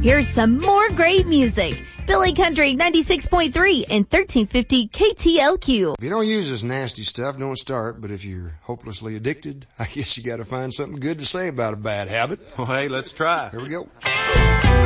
Here's some more great music. Billy Country 96.3 and 1350 KTLQ. If you don't use this nasty stuff, don't start. But if you're hopelessly addicted, I guess you got to find something good to say about a bad habit. Well, hey, let's try. Here we go.